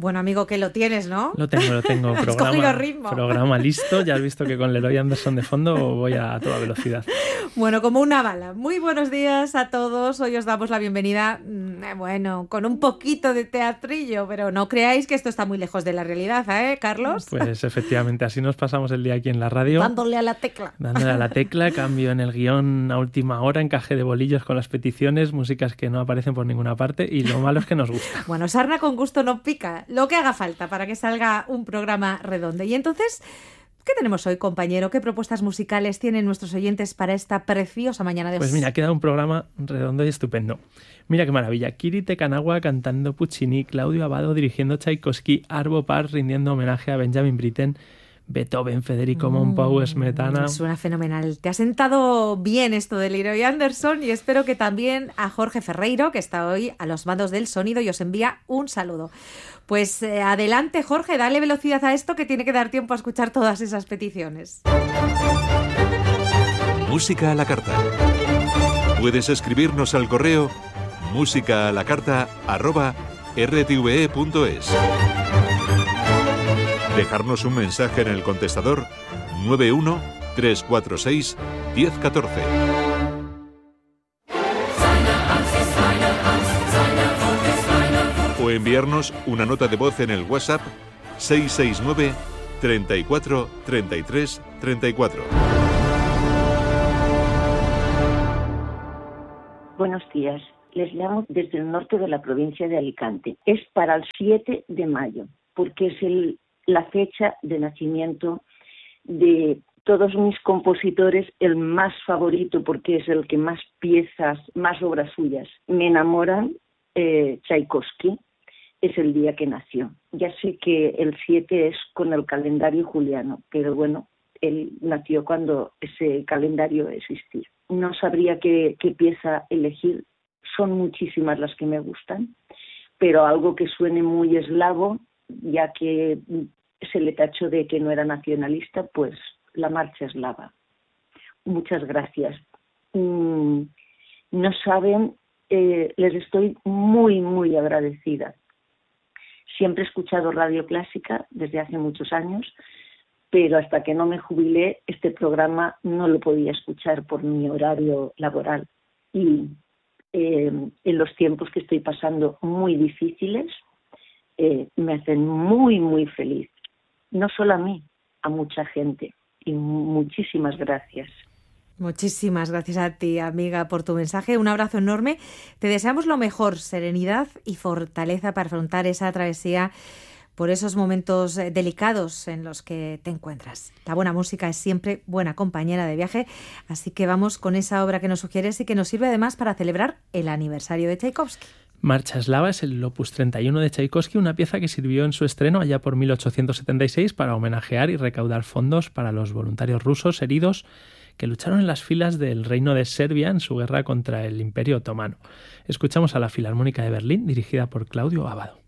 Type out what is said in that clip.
Bueno, amigo, que lo tienes, ¿no? Lo tengo. Programa listo. Ya has visto que con Leroy Anderson de fondo voy a toda velocidad. Bueno, como una bala. Muy buenos días a todos. Hoy os damos la bienvenida, bueno, con un poquito de teatrillo, pero no creáis que esto está muy lejos de la realidad, ¿eh, Carlos? Pues efectivamente, así nos pasamos el día aquí en la radio. Dándole a la tecla. Dándole a la tecla, cambio en el guión a última hora, encaje de bolillos con las peticiones, músicas que no aparecen por ninguna parte y lo malo es que nos gusta. Bueno, sarna con gusto no pica. Lo que haga falta para que salga un programa redondo. Y entonces, ¿qué tenemos hoy, compañero? ¿Qué propuestas musicales tienen nuestros oyentes para esta preciosa mañana de hoy? Pues mira, ha quedado un programa redondo y estupendo. Mira qué maravilla. Kiri Te Kanawa cantando Puccini, Claudio Abbado dirigiendo Tchaikovsky, Arvo Pärt rindiendo homenaje a Benjamin Britten, Beethoven, Federico Montpau, Smetana. Suena fenomenal. Te ha sentado bien esto de Leroy Anderson y espero que también a Jorge Ferreiro, que está hoy a los mandos del sonido y os envía un saludo. Pues adelante, Jorge, dale velocidad a esto que tiene que dar tiempo a escuchar todas esas peticiones. Música a la carta. Puedes escribirnos al correo musicalacarta@rtve.es. Dejarnos un mensaje en el contestador 91 346 1014. O enviarnos una nota de voz en el WhatsApp 669 34 33 34. Buenos días. Les llamo desde el norte de la provincia de Alicante. Es para el 7 de mayo, porque es la fecha de nacimiento de todos mis compositores, el más favorito porque es el que más piezas, más obras suyas me enamoran. Tchaikovsky es el día que nació. Ya sé que el 7 es con el calendario juliano, pero bueno, él nació cuando ese calendario existía. No sabría qué pieza elegir, son muchísimas las que me gustan, pero algo que suene muy eslavo, ya que se le tachó de que no era nacionalista, pues la marcha eslava. Muchas gracias. No saben, les estoy muy, muy agradecida. Siempre he escuchado Radio Clásica desde hace muchos años, pero hasta que no me jubilé, este programa no lo podía escuchar por mi horario laboral. Y en los tiempos que estoy pasando muy difíciles, me hacen muy, muy feliz. No solo a mí, a mucha gente. Y muchísimas gracias. Muchísimas gracias a ti, amiga, por tu mensaje. Un abrazo enorme. Te deseamos lo mejor, serenidad y fortaleza para afrontar esa travesía por esos momentos delicados en los que te encuentras. La buena música es siempre buena compañera de viaje, así que vamos con esa obra que nos sugieres y que nos sirve además para celebrar el aniversario de Tchaikovsky. Marcha eslava es el opus 31 de Tchaikovsky, una pieza que sirvió en su estreno allá por 1876 para homenajear y recaudar fondos para los voluntarios rusos heridos que lucharon en las filas del Reino de Serbia en su guerra contra el Imperio Otomano. Escuchamos a la Filarmónica de Berlín, dirigida por Claudio Abbado.